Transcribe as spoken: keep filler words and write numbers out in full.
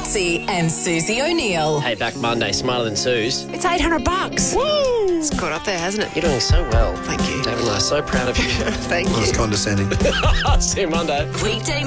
Matsy and Susie O'Neill. Hey, back Monday, smarter than Suze. It's eight hundred bucks. Woo! It's got up there, hasn't it? You're doing so well. Thank you. David and I are so proud of you. Thank you. That was condescending. See you Monday. Weekday